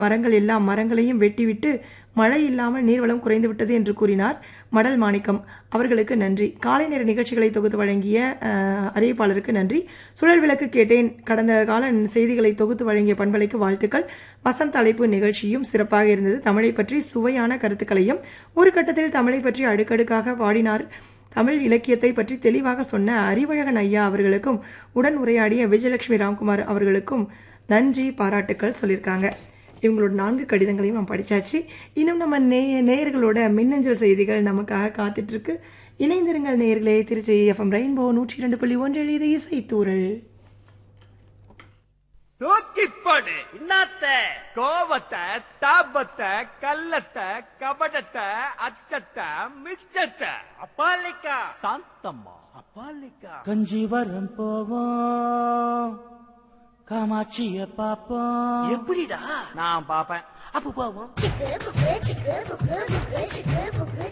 மரங்கள் எல்லா மரங்களையும் வெட்டிவிட்டு மழை இல்லாமல் நீர்வளம் குறைந்துவிட்டது என்று கூறினார் மடல் மாணிக்கம். அவர்களுக்கு நன்றி. காலை நேர நிகழ்ச்சிகளை தொகுத்து வழங்கிய அறிவிப்பாளருக்கு நன்றி. சுழல் விளக்கு கேட்டேன். கடந்த கால செய்திகளை தொகுத்து வழங்கிய பண்பலைக்கு வாழ்த்துக்கள். வசந்த அழைப்பு நிகழ்ச்சியும் சிறப்பாக இருந்தது. தமிழை பற்றி சுவையான கருத்துக்களையும் ஒரு கட்டத்தில் தமிழை பற்றி அடுக்கடுக்காக பாடினார். தமிழ் இலக்கியத்தை பற்றி தெளிவாக சொன்ன அறிவழகன் ஐயா அவர்களுக்கும் உடன் உரையாடிய விஜயலட்சுமி ராம்குமார் அவர்களுக்கும் நன்றி, பாராட்டுக்கள் சொல்லியிருக்காங்க. இவங்களோட 4 கடிதங்களையும் நம்ம படித்தாச்சு. இன்னும் நம்ம நேயர்களோட மின்னஞ்சல் செய்திகள் நமக்காக காத்துட்ருக்கு. இணைந்திருங்கள் நேயர்களே. திருச்சி எஃப்எம் ரெயின்போ 102.1 இது இசைத்தூரல். தூக்கிப்படு இன்னாத்த கோவத்தை, தாபத்தை, கள்ளத்தை, கபடத்தை, அச்சத்தை, மிச்சத்தை, அப்பாலிக்கா சாந்தம்மா, அப்பாலிக்கா கஞ்சிவரம் போவோம், காமாட்சிய பாப்போம். எப்படிடா? நான் பாப்பேன். அப்ப போவோம். chicken, chicken, chicken, chicken, chicken, chicken, chicken.